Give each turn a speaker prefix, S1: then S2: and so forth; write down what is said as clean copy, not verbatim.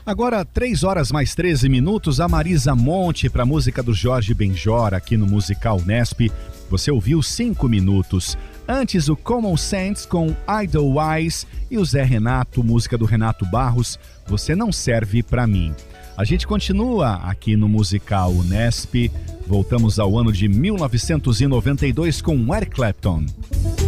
S1: Agora, 3 horas mais 13 minutos, a Marisa Monte para a música do Jorge Benjor aqui no Musical Nesp. Você ouviu 5 minutos. Antes, o Common Sense com Idlewise e o Zé Renato, música do Renato Barros, Você Não Serve Pra Mim. A gente continua aqui no Musical Nesp. Voltamos ao ano de 1992 com Eric Clapton.